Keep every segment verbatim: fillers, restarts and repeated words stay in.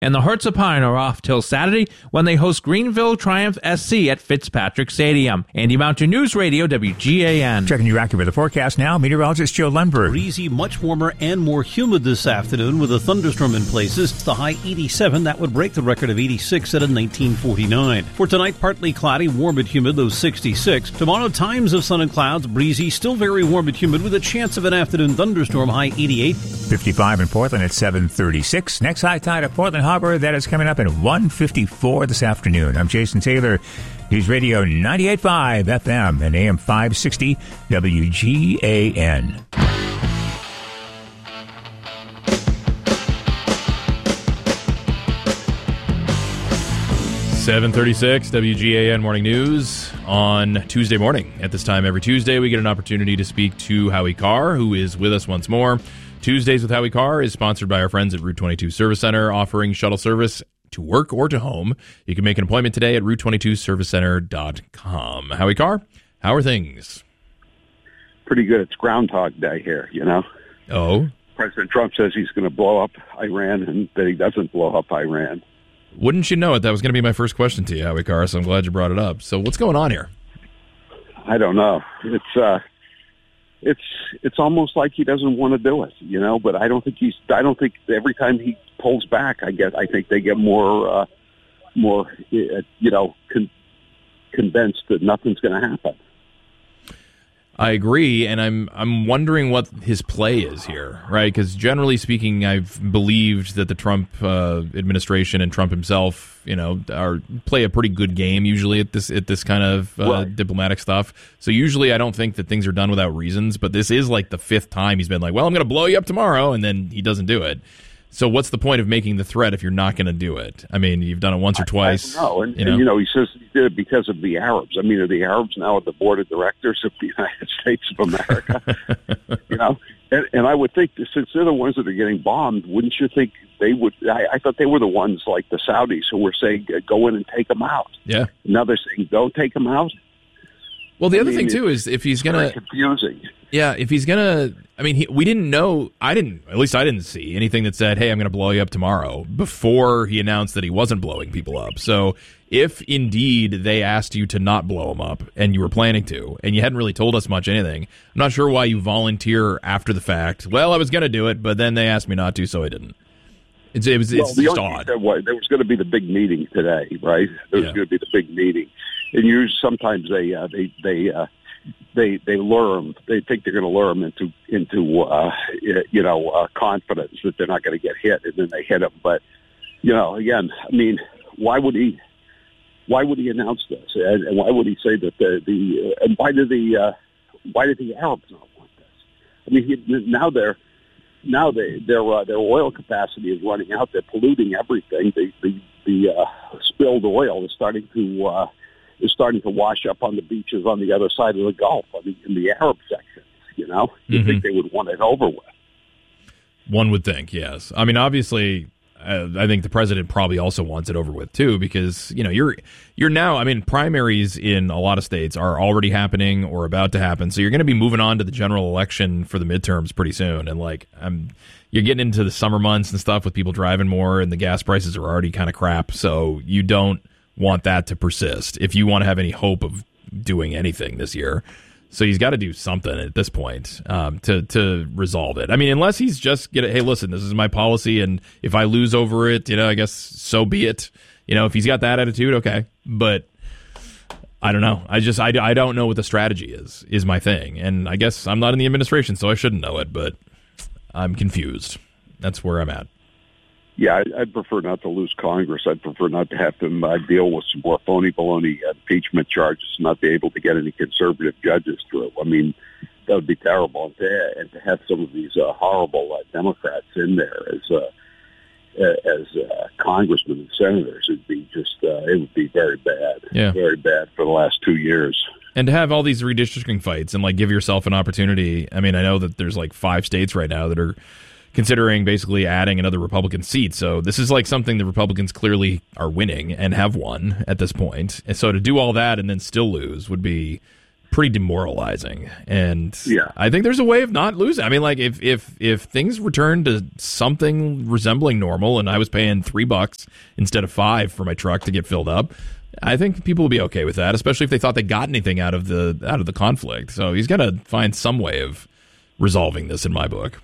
and the Hearts of Pine are off till Saturday when they host Greenville Triumph S C at Fitzpatrick Stadium. Andy Mountain News Radio, W G A N. Checking your accurate weather forecast now, meteorologist Joe Lundberg. Breezy, much warmer and more humid this afternoon with a thunderstorm in places. The high eighty-seven, that would break the record of eighty-six set in nineteen forty-nine. For tonight, partly cloudy, warm and humid, low sixty-six. Tomorrow, times of sun and clouds, breezy, still very warm and humid with a chance of an afternoon thunderstorm, high eighty-eight. fifty-five in Portland at seven thirty-six. Next high tide at Portland Harbor, that is coming up at one fifty-four this afternoon. I'm Jason Taylor, News Radio ninety-eight point five F M and A M five sixty W G A N. seven thirty-six W G A N Morning News on Tuesday morning. At this time every Tuesday, we get an opportunity to speak to Howie Carr, who is with us once more. Tuesdays with Howie Carr is sponsored by our friends at Route twenty-two Service Center, offering shuttle service to work or to home. You can make an appointment today at route twenty-two service center dot com. Howie Carr, how are things? Pretty good. It's Groundhog Day here, you know. Oh? President Trump says he's going to blow up Iran and that he doesn't blow up Iran. Wouldn't you know it? That was going to be my first question to you, Howie Carr, so I'm glad you brought it up. So what's going on here? I don't know. It's uh, it's it's almost like he doesn't want to do it, you know. But I don't think he's. I don't think every time he pulls back, I get. I think they get more uh, more, uh, you know, con- convinced that nothing's going to happen. I agree, and I'm I'm wondering what his play is here, right? Because generally speaking, I've believed that the Trump uh, administration and Trump himself, you know, are play a pretty good game usually at this at this kind of uh, right. diplomatic stuff. So usually, I don't think that things are done without reasons. But this is like the fifth time he's been like, "Well, I'm going to blow you up tomorrow," and then he doesn't do it. So what's the point of making the threat if you're not going to do it? I mean, you've done it once or twice. I, I know. And, you know? and, you know, he says he did it because of the Arabs. I mean, are the Arabs now at the board of directors of the United States of America? you know, and, and I would think, since they're the ones that are getting bombed, wouldn't you think they would? I, I thought they were the ones like the Saudis who were saying, go in and take them out. Yeah. Now they're saying, don't take them out. Well, the I other mean, thing, too, is if he's going to... confusing. Yeah, if he's going to... I mean, he, we didn't know... I didn't... At least I didn't see anything that said, hey, I'm going to blow you up tomorrow before he announced that he wasn't blowing people up. So if indeed they asked you to not blow him up and you were planning to, and you hadn't really told us much anything, I'm not sure why you volunteer after the fact. Well, I was going to do it, but then they asked me not to, so I didn't. It's, it was, well, it's the just only odd. There was, there was going to be the big meeting today, right? There was Yeah. going to be the big meeting. And usually sometimes they... Uh, they, they uh, They they lure them. They think they're going to lure them into into uh, you know uh, confidence that they're not going to get hit, and then they hit them. But you know, again, I mean, why would he? Why would he announce this? And, and why would he say that the the? Uh, and why did the uh, why did the Arabs not want this? I mean, he, now they're now they, their uh, their oil capacity is running out. They're polluting everything. The the the uh, spilled oil is starting to. Uh, is starting to wash up on the beaches on the other side of the Gulf, I mean, in the Arab sections, you know? You'd Mm-hmm. think they would want it over with. One would think, yes. I mean, obviously, uh, I think the president probably also wants it over with, too, because, you know, you're you're now, I mean, primaries in a lot of states are already happening or about to happen, so you're going to be moving on to the general election for the midterms pretty soon, and, like, I'm... You're getting into the summer months and stuff with people driving more, and the gas prices are already kind of crap, so you don't want that to persist if you want to have any hope of doing anything this year. So he's got to do something at this point um, to to resolve it. I mean, unless he's just get it, hey, listen, this is my policy, and if I lose over it, you know, I guess so be it. You know, if he's got that attitude, okay. But I don't know. I just I, I don't know what the strategy is. Is my thing, and I guess I'm not in the administration, so I shouldn't know it. But I'm confused. That's where I'm at. Yeah, I'd prefer not to lose Congress. I'd prefer not to have them uh, deal with some more phony baloney impeachment charges and not be able to get any conservative judges through. I mean, that would be terrible. And to, and to have some of these uh, horrible uh, Democrats in there as uh, as uh, congressmen and senators, it'd be just uh, it would be very bad. Yeah. Very bad for the last two years. And to have all these redistricting fights and like give yourself an opportunity. I mean, I know that there's like five states right now that are considering basically adding another Republican seat. So this is like something the Republicans clearly are winning and have won at this point. And so to do all that and then still lose would be pretty demoralizing. And yeah. I think there's a way of not losing. I mean, like if if if things return to something resembling normal, and I was paying three bucks instead of five for my truck to get filled up, I think people will be okay with that, especially if they thought they got anything out of the out of the conflict. So he's got to find some way of resolving this, in my book.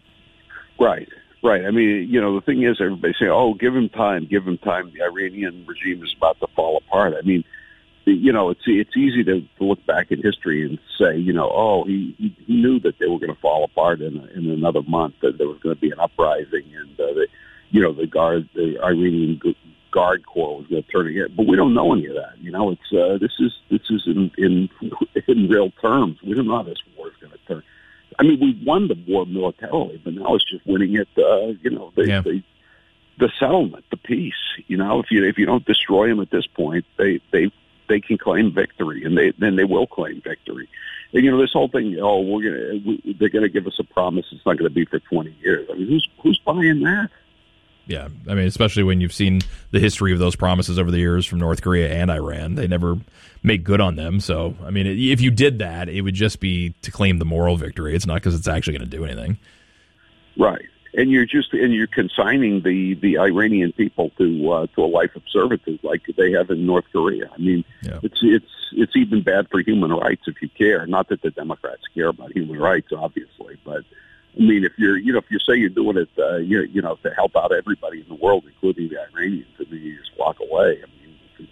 Right. Right. I mean, you know, the thing is, everybody's saying, oh, give him time, give him time. The Iranian regime is about to fall apart. I mean, you know, it's it's easy to, to look back in history and say, you know, oh, he, he, he knew that they were going to fall apart in, a, in another month, that there was going to be an uprising, and, uh, the, you know, the guard, the Iranian Guard Corps was going to turn against. But we don't know any of that. You know, it's uh, this is this is in, in in real terms. We don't know how this war is going to turn. I mean, we won the war militarily, but now it's just winning it. Uh, you know, the, yeah. the the settlement, the peace. You know, if you if you don't destroy them at this point, they they they can claim victory, and they then they will claim victory. And you know, this whole thing. Oh, we're gonna we, they're gonna give us a promise. It's not going to be for twenty years. I mean, who's who's buying that? Yeah, I mean, especially when you've seen the history of those promises over the years from North Korea and Iran. They never make good on them. So, I mean, if you did that, it would just be to claim the moral victory. It's not because it's actually going to do anything. Right. And you're just and you're consigning the, the Iranian people to uh, to a life of servitude like they have in North Korea. I mean, yeah. it's it's it's even bad for human rights if you care. Not that the Democrats care about human rights, obviously, but I mean, if you're, you know, if you say you're doing it, uh, you, you know, to help out everybody in the world, including the Iranians, and then you just walk away. I mean, it's,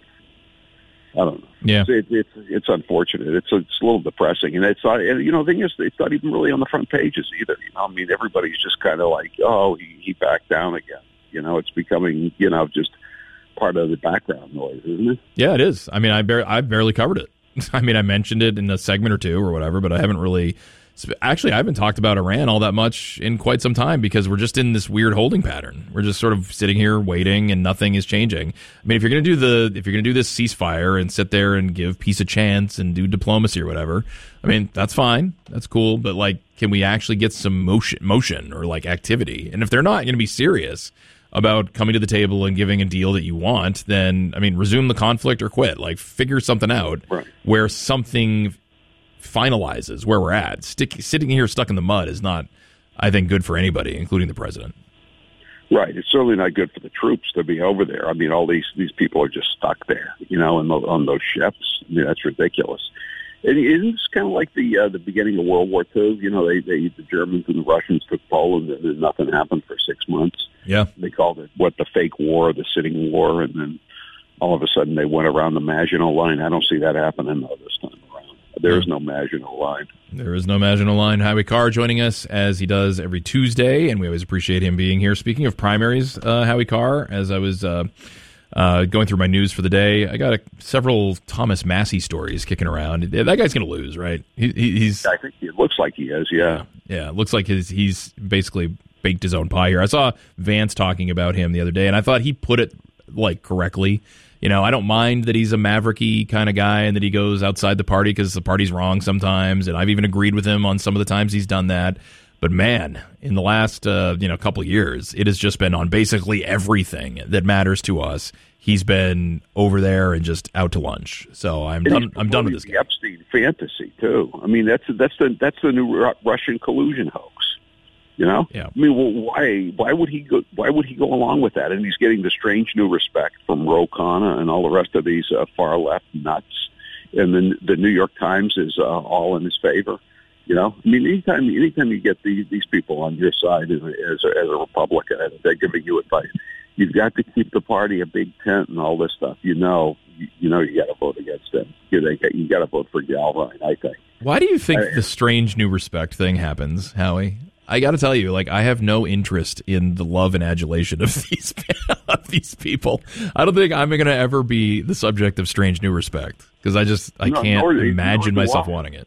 I don't know. Yeah, it's, it's it's unfortunate. It's it's a little depressing, and it's not. And, you know, the thing is, it's not even really on the front pages either. You know, I mean, everybody's just kind of like, oh, he, he backed down again. You know, it's becoming, you know, just part of the background noise, isn't it? Yeah, it is. I mean, I bar- I barely covered it. I mean, I mentioned it in a segment or two or whatever, but I haven't really. Actually, I haven't talked about Iran all that much in quite some time because we're just in this weird holding pattern. We're just sort of sitting here waiting, and nothing is changing. I mean, if you're going to do the if you're going to do this ceasefire and sit there and give peace a chance and do diplomacy or whatever, I mean, that's fine, that's cool. But like, can we actually get some motion, motion or like activity? And if they're not going to be serious about coming to the table and giving a deal that you want, then I mean, resume the conflict or quit. Like, figure something out right. where something finalizes where we're at. Stick, sitting here stuck in the mud is not, I think, good for anybody, including the president. Right. It's certainly not good for the troops to be over there. I mean, all these these people are just stuck there, you know, on, the, on those ships. I mean, that's ridiculous. It, it's kind of like the uh, the beginning of World War Two. You know, they, they the Germans and the Russians took Poland, and then nothing happened for six months. Yeah. They called it, what, the fake war, the sitting war, and then all of a sudden they went around the Maginot Line. I don't see that happening though this time around. There is no Maginot Line. There is no Maginot Line. Howie Carr joining us as he does every Tuesday, and we always appreciate him being here. Speaking of primaries, uh, Howie Carr, as I was uh, uh, going through my news for the day, I got a, several Thomas Massey stories kicking around. That guy's going to lose, right? He, he, he's. I think it looks like he is. Yeah. Yeah. yeah it looks like his, he's basically baked his own pie here. I saw Vance talking about him the other day, and I thought he put it like correctly. You know, I don't mind that he's a mavericky kind of guy and that he goes outside the party because the party's wrong sometimes. And I've even agreed with him on some of the times he's done that. But man, in the last, uh, you know, couple of years, it has just been on basically everything that matters to us. He's been over there and just out to lunch. So I'm and done. I'm done with this guy. The Epstein fantasy too. I mean, that's that's the that's the new Russian collusion hoax. You know, yeah. I mean, well, why? Why would he go? Why would he go along with that? And he's getting the strange new respect from Ro Khanna and all the rest of these uh, far left nuts. And then the New York Times is uh, all in his favor. You know, I mean, anytime anytime you get these these people on your side as a, as a, as a Republican and they're giving you advice, you've got to keep the party a big tent and all this stuff. You know, you, you know, you got to vote against them. You, you got to vote for Galvine, I think. Why do you think I, the strange new respect thing happens, Howie? I got to tell you, like, I have no interest in the love and adulation of these of these people. I don't think I'm going to ever be the subject of strange new respect because I just I no, can't they, imagine myself why. wanting it.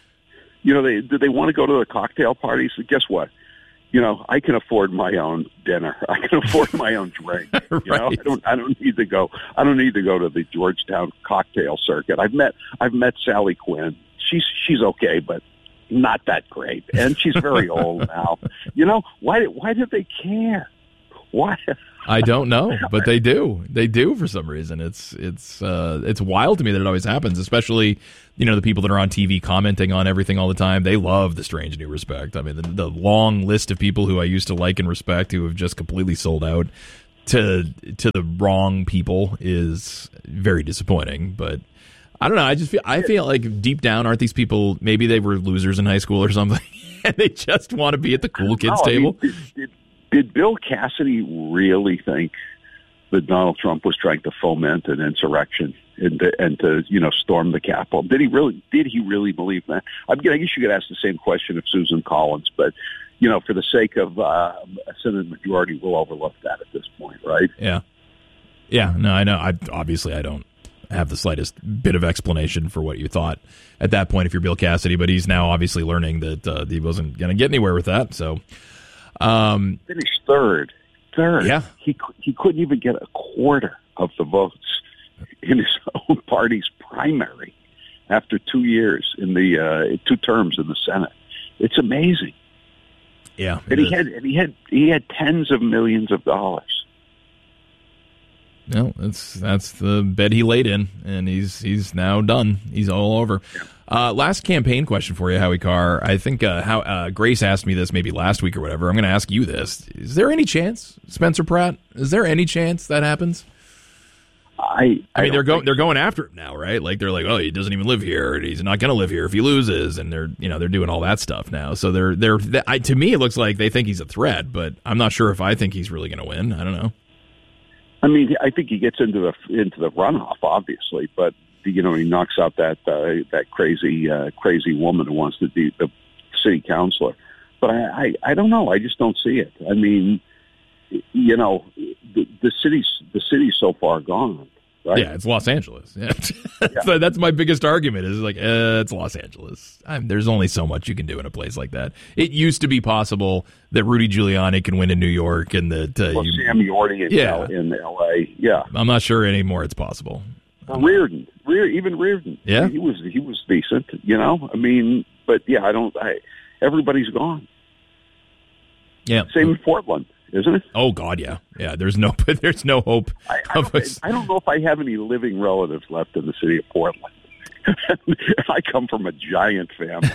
You know, they do they want to go to the cocktail parties? Guess what? You know, I can afford my own dinner. I can afford my own drink. You right. know, I don't. I don't need to go. I don't need to go to the Georgetown cocktail circuit. I've met. I've met Sally Quinn. She's she's okay, but not that great, and she's very old now. You know, why? Why do they care? What? I don't know, but they do. They do for some reason. It's it's uh, it's wild to me that it always happens, especially, you know, the people that are on T V commenting on everything all the time. They love the Strange New Respect. I mean, the, the long list of people who I used to like and respect who have just completely sold out to to the wrong people is very disappointing. But I don't know. I just feel I feel like deep down, aren't these people, maybe they were losers in high school or something, and they just want to be at the cool kids no, table? I mean, did, did, did Bill Cassidy really think that Donald Trump was trying to foment an insurrection and to, and to you know storm the Capitol? Did he really? Did he really believe that? I guess you could ask the same question of Susan Collins, but you know, for the sake of uh, a Senate majority, we'll overlook that at this point, right? Yeah, yeah. No, I know. I obviously I don't have the slightest bit of explanation for what you thought at that point if you're Bill Cassidy, but he's now obviously learning that uh, he wasn't going to get anywhere with that. So, um, finished third, third. Yeah, he he couldn't even get a quarter of the votes in his own party's primary after two years in the uh, two terms in the Senate. It's amazing. Yeah, and he had and he had he had tens of millions of dollars. No, that's that's the bed he laid in, and he's he's now done. He's all over. Yeah. Uh, last campaign question for you, Howie Carr. I think uh, how uh, Grace asked me this maybe last week or whatever. I'm going to ask you this: is there any chance, Spencer Pratt? Is there any chance that happens? I I, I mean, they're going so. they're going after him now, right? Like they're like, oh, he doesn't even live here, and he's not going to live here if he loses, and they're you know they're doing all that stuff now. So they're they're I, to me, it looks like they think he's a threat, but I'm not sure if I think he's really going to win. I don't know. I mean, I think he gets into the into the runoff, obviously, but you know he knocks out that uh, that crazy uh, crazy woman who wants to be the city councilor. But I, I I don't know. I just don't see it. I mean, you know, the, the city's the city's so far gone. Right? Yeah, it's Los Angeles. Yeah. So that's my biggest argument is like, uh, it's Los Angeles. I'm, there's only so much you can do in a place like that. It used to be possible that Rudy Giuliani can win in New York and that uh, well, you, Sam Yorty in, yeah. L, in L A. Yeah, I'm not sure anymore it's possible. Uh, Reardon, Reardon, even Reardon. Yeah, he was he was decent. You know, I mean, but yeah, I don't. I, everybody's gone. Yeah, same in Portland. Isn't it? Oh God, yeah, yeah. There's no, there's no hope. I, I, of don't, us. I don't know if I have any living relatives left in the city of Portland. I come from a giant family,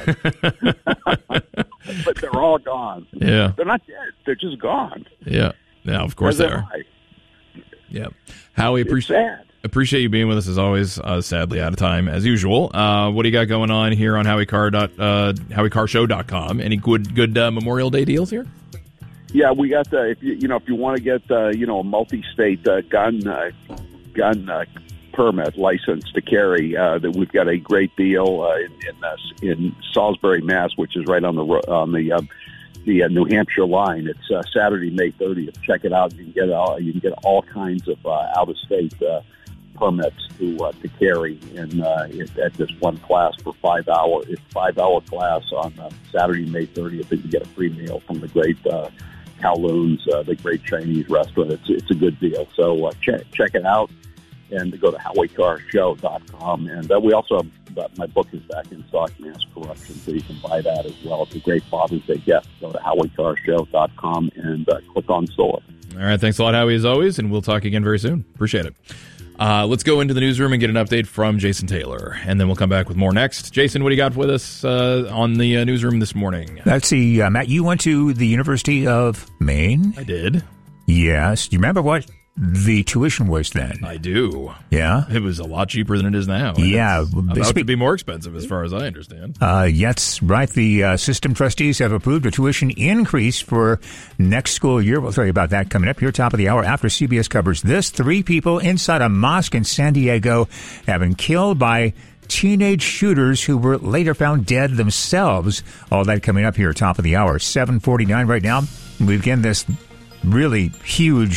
but they're all gone. Yeah, they're not dead; they're just gone. Yeah, yeah. Of course As they are. I. Yeah, Howie, appreciate appreciate you being with us as always. Uh, sadly, out of time as usual. Uh, what do you got going on here on Howie Carr dot uh, Howie Carr Show dot com? Any good good uh, Memorial Day deals here? Yeah, we got the if you you know if you want to get uh, you know a multi-state uh, gun uh, gun uh, permit license to carry, uh, that we've got a great deal uh, in in, uh, in Salisbury, Mass, which is right on the on the uh, the uh, New Hampshire line. It's uh, Saturday, May thirtieth. Check it out. You can get all you can get all kinds of uh, out-of-state uh, permits to uh, to carry in uh, at this one class for five hour. It's five hour class on uh, Saturday, May thirtieth. And you get a free meal from the great. Uh, Kowloon's, uh, the great Chinese restaurant. It's it's a good deal. So uh, check check it out, and go to Howie Carr Show dot com. And uh, we also have, uh, my book is back in stock, Mass Corruption, so you can buy that as well. It's a great Father's Day gift. Go to Howie Carr Show dot com and uh, click on store. All right, thanks a lot, Howie, as always, and we'll talk again very soon. Appreciate it. Uh, let's go into the newsroom and get an update from Jason Taylor, and then we'll come back with more next. Jason, what do you got with us uh, on the uh, newsroom this morning? Let's see, uh, Matt, you went to the University of Maine? I did. Yes. Do you remember what the tuition was then? I do. Yeah? It was a lot cheaper than it is now. Yeah. It's about to be more expensive as far as I understand. Uh, yes, right. The uh, system trustees have approved a tuition increase for next school year. We'll tell you about that coming up here, top of the hour, after C B S covers this. Three people inside a mosque in San Diego have been killed by teenage shooters who were later found dead themselves. All that coming up here, top of the hour, seven forty-nine right now. We begin this really huge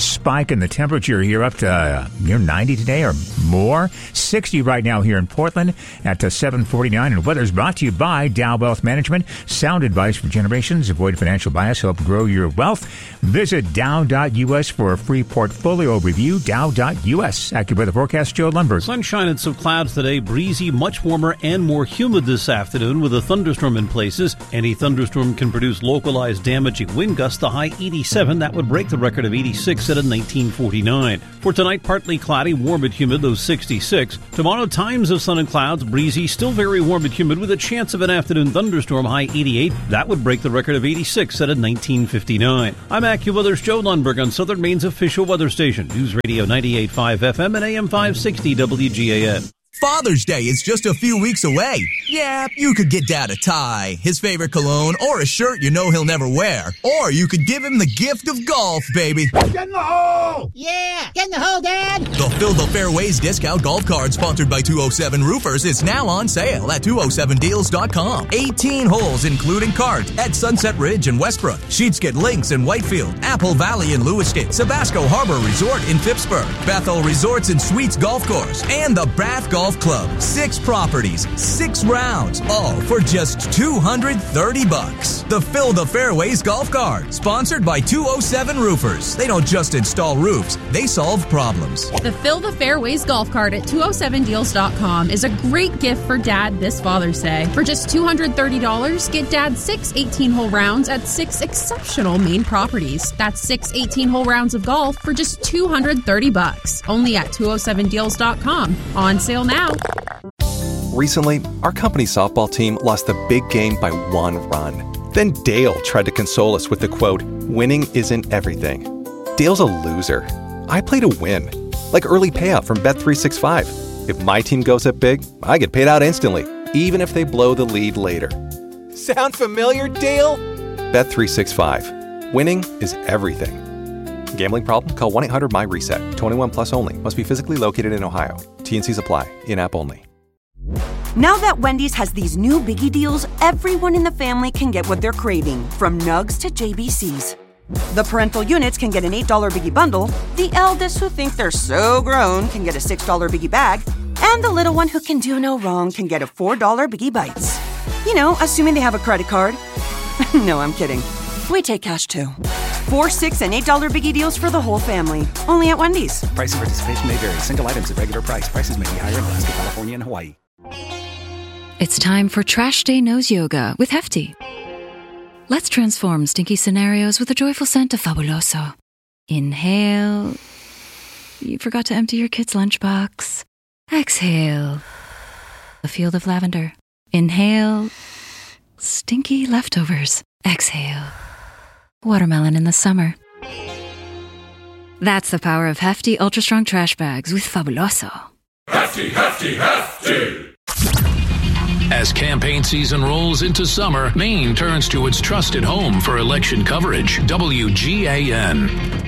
spike in the temperature here up to uh, near ninety today or more. sixty right now here in Portland at uh, seven forty-nine. And weather's brought to you by Dow Wealth Management. Sound advice for generations. Avoid financial bias. Help grow your wealth. Visit Dow dot U S for a free portfolio review. Dow dot U S. AccuWeather forecast, Joe Lundberg. Sunshine and some clouds today. Breezy, much warmer and more humid this afternoon with a thunderstorm in places. Any thunderstorm can produce localized damaging wind gusts. The high eighty-seven. That would break the record of eighty-six set in nineteen forty-nine. For tonight, partly cloudy, warm and humid, those sixty-six. Tomorrow, times of sun and clouds. Breezy, still very warm and humid with a chance of an afternoon thunderstorm. High eighty-eight. That would break the record of eighty-six set in nineteen fifty-nine. I'm AccuWeather's Joe Lundberg on Southern Maine's official weather station. News Radio ninety-eight point five F M and A M five sixty W G A N. Father's Day is just a few weeks away. Yeah, you could get Dad a tie, his favorite cologne, or a shirt you know he'll never wear. Or you could give him the gift of golf, baby. Get in the hole! Yeah, get in the hole, Dad! The Fill the Fairways discount golf card sponsored by two oh seven Roofers is now on sale at two oh seven deals dot com. eighteen holes including cards at Sunset Ridge in Westbrook, Sheetsket Links in Whitefield, Apple Valley in Lewiston, Sabasco Harbor Resort in Phippsburg, Bethel Resorts and Suites Golf Course, and the Bath Golf Club. Six properties, six rounds, all for just two hundred thirty bucks. The Fill the Fairways golf card, sponsored by two oh seven Roofers. They don't just install roofs, they solve problems. The Fill the Fairways golf cart at two oh seven deals dot com is a great gift for Dad this Father's Day. For just two hundred thirty dollars, get Dad six eighteen-hole rounds at six exceptional Maine properties. That's six eighteen-hole rounds of golf for just two hundred thirty bucks. Only at two oh seven deals dot com. On sale now. Recently, our company's softball team lost the big game by one run. Then Dale tried to console us with the quote, "Winning isn't everything." Dale's a loser. I play to win. Like early payout from Bet three sixty-five. If my team goes up big, I get paid out instantly, even if they blow the lead later. Sound familiar, Dale? Bet three sixty-five. Winning is everything. Gambling problem? Call one eight hundred M Y reset. twenty-one plus only. Must be physically located in Ohio. T N Cs apply. In-app only. Now that Wendy's has these new biggie deals, everyone in the family can get what they're craving, from nugs to J B Cs. The parental units can get an eight dollar biggie bundle, the eldest who think they're so grown can get a six dollar biggie bag, and the little one who can do no wrong can get a four dollar biggie bites. You know, assuming they have a credit card. No, I'm kidding. We take cash too. Four, six, and eight dollar biggie deals for the whole family. Only at Wendy's. Price and participation may vary. Single items at regular price. Prices may be higher in Alaska, California, and Hawaii. It's time for Trash Day Nose Yoga with Hefty. Let's transform stinky scenarios with a joyful scent of Fabuloso. Inhale. You forgot to empty your kid's lunchbox. Exhale. A field of lavender. Inhale. Stinky leftovers. Exhale. Watermelon in the summer. That's the power of Hefty Ultra Strong Trash Bags with Fabuloso. Hefty, Hefty, Hefty! As campaign season rolls into summer, Maine turns to its trusted home for election coverage, W G A N.